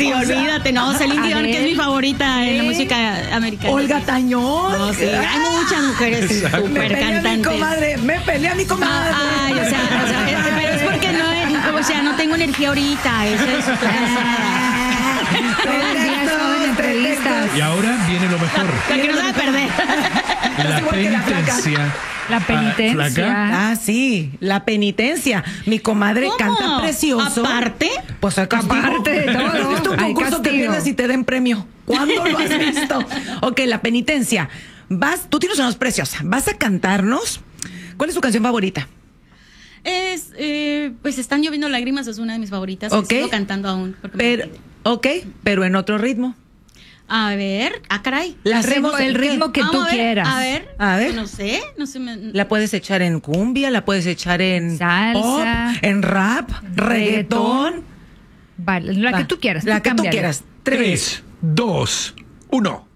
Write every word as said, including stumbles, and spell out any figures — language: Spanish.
Sí, olvídate, no, Celine Dion, que es mi favorita en la música americana. Olga Tañón. No, sí, hay muchas mujeres súper cantantes. Mi comadre, me peleé a mi comadre. Ay, o sea, o sea, es, pero es porque no, o sea, no tengo energía ahorita, eso es otra cosa. Todo el día estaba en entrevistas. Y ahora viene lo mejor. La que no se va a perder. La penitencia. La penitencia. Ah, ¿flaca? Ah, sí, la penitencia. Mi comadre ¿Cómo? canta precioso. ¿Aparte? Pues hay castigo. Aparte de todo. ¿Has visto un Hay concurso que castigo. pierdes y te den premio? ¿Cuándo lo has visto? Ok, la penitencia. Vas, tú tienes una voz preciosa. Vas a cantarnos. ¿Cuál es tu canción favorita? Es, eh, pues Están lloviendo lágrimas, es una de mis favoritas. Ok. Sigo cantando aún. Porque me Pero, repite. ok, pero en otro ritmo. A ver, ah, caray. La El ritmo, hacemos- el ritmo que Vamos tú a ver, quieras. A ver, A ver. no sé, no sé. Me, La puedes echar en cumbia, la puedes echar en Salsa. pop, en rap, reggaetón. Vale, la Va, que tú quieras. La tú que tú cámbiale. quieras. Tres, dos, uno.